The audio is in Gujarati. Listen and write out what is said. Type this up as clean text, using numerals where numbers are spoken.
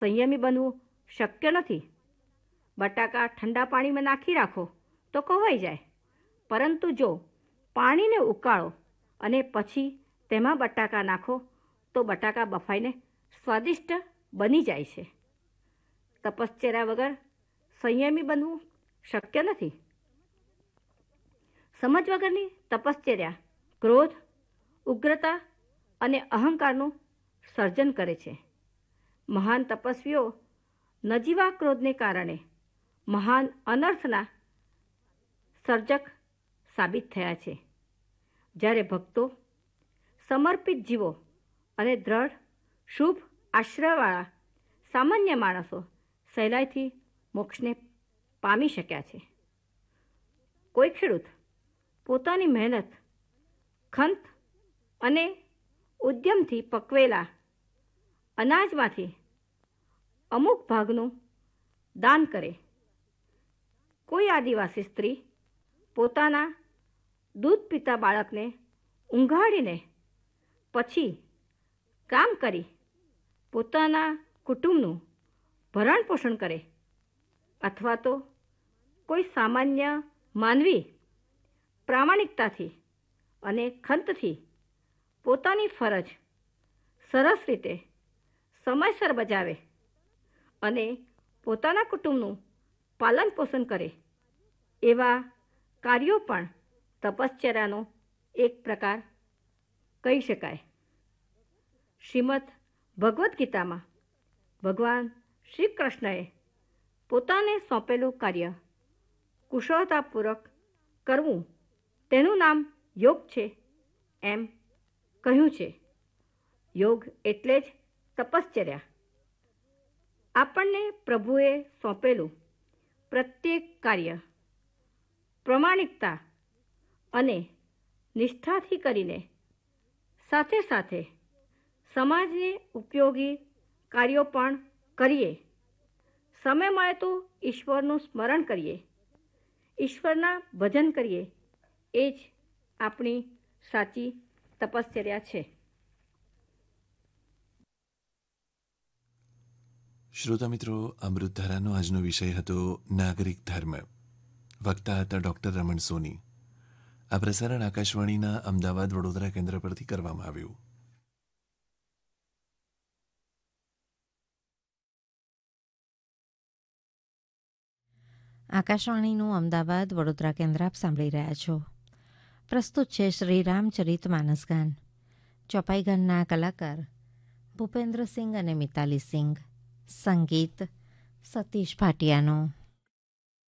સંયમી બનવું શક્ય નથી. બટાકા ઠંડા પાણીમાં નાખી રાખો તો કોવાઈ જાય, પરંતુ જો પાણીને ઉકાળો અને પછી તેમાં બટાકા નાખો તો બટાકા બફાઈને સ્વાદિષ્ટ બની જાય છે. તપશ્ચર્યા વગર સંયમી બનવું શક્ય નથી. સમજ વગરની તપશ્ચર્યા ક્રોધ, ઉગ્રતા અને અહંકારનું સર્જન કરે છે. મહાન તપસ્વીઓ નજીવા ક્રોધને કારણે મહાન અનર્થના સર્જક સાબિત થયા છે. જ્યારે ભક્તો, સમર્પિત જીવો અને દ્રઢ શુભ આશ્રયવાળા સામાન્ય માણસો સહેલાઈથી મોક્ષને પામી શક્યા છે. કોઈ ખેડૂત પોતાની મહેનત, ખંત અને ઉદ્યમથી પકવેલા અનાજમાંથી અમુક ભાગનું દાન કરે. કોઈ આદિવાસી સ્ત્રી પોતાના દૂધ પીતા બાળકને ઊંઘાડીને પછી કામ કરી પોતાના કુટુંબનું ભરણ પોષણ કરે, અથવા તો કોઈ સામાન્ય માનવી પ્રામાણિકતાથી અને ખંતથી પોતાની ફરજ સરસ રીતે સમયસર બજાવે અને પોતાના કુટુંબનું પાલન પોષણ કરે, એવા કાર્યો પણ તપશ્ચર્યાનો એક પ્રકાર કહી શકાય. શ્રીમદ ભગવદ્ ગીતામાં ભગવાન શ્રી કૃષ્ણએ પોતાને સોંપેલું કાર્ય કુશળતાપૂર્વક કરવું તેનું નામ યોગ છે એમ કહ્યું છે. યોગ એટલે જ તપશ્ચર્યા. આપણને પ્રભુએ સોંપેલું પ્રત્યેક કાર્ય પ્રમાણિકતા અને નિષ્ઠાથી કરીને સાથે સાથે સમાજને ઉપયોગી કાર્યો પણ કરીએ. સમય મળે તો ઈશ્વરનું સ્મરણ કરીએ, ઈશ્વરના ભજન કરીએ, એ જ આપણી સાચી તપશ્ચર્યા છે. શ્રોતા મિત્રો, અમૃતધારાનો આજનો વિષય હતો નાગરિક ધર્મ. વક્તા હતા ડૉક્ટર રમણ સોની. આ પ્રસારણ આકાશવાણીના અમદાવાદ વડોદરા કેન્દ્ર પરથી કરવામાં આવ્યું. આકાશવાણીનું અમદાવાદ વડોદરા કેન્દ્ર આપ સાંભળી રહ્યા છો. પ્રસ્તુત છે શ્રી રામચરિત માનસ ગાન. ચોપાઈ ગાનના કલાકાર ભૂપેન્દ્રસિંહ અને મિતાલી સિંઘ. સંગીત સતીશ ભાટિયાનું.